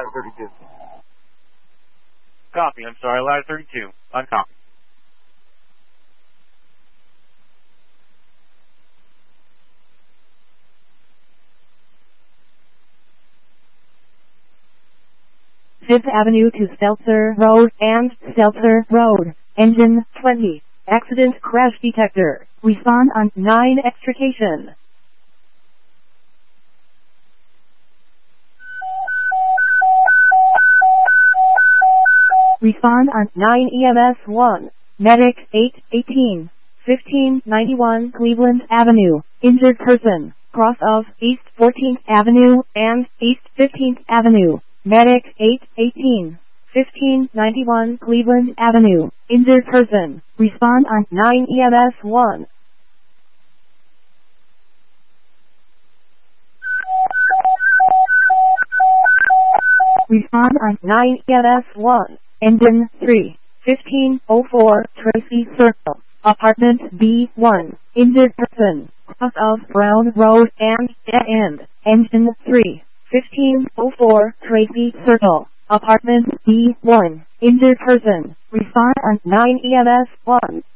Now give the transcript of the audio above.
ladder 32. Copy, I'm sorry, ladder 32. Uncopy. Fifth Avenue to Stelzer Road and Stelzer Road. Engine 20. Accident crash detector. Respond on 9 extrication. Respond on 9 EMS 1. Medic 818. 1591 Cleveland Avenue. Injured person. Cross of East 14th Avenue and East 15th Avenue. Medic 818. 1591 Cleveland Avenue. Injured person. Respond on 9 EMS 1. Respond on 9 EMS 1. Engine 3. 1504 Tracy Circle. Apartment B1. Injured person. Cross of Brown Road and Dead End. Engine 3. 1504 Tracy Circle. Apartment B1. Injured person. Respond on 9 EMS 1.